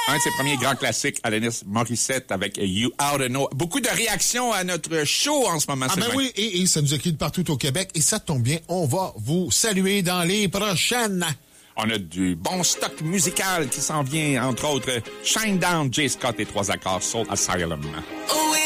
Un de ses premiers grands classiques, Alanis Morissette avec You Oughta Know. Beaucoup de réactions à notre show en ce moment. Ah ben oui, et ça nous écrit de partout au Québec. Et ça tombe bien, on va vous saluer dans les prochaines. On a du bon stock musical qui s'en vient, entre autres Shinedown, J. Scott et 3 accords, Soul Asylum.